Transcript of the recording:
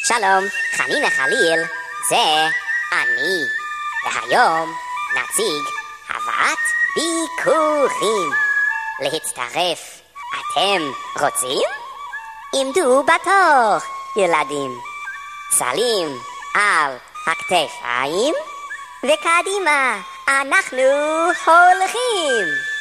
שלום, חנינה חליל, זה אני. והיום נציג הבאת ביקורים. להצטרף, אתם רוצים? עמדו בתור, ילדים. סלים על הכתפיים, וקדימה, אנחנו הולכים.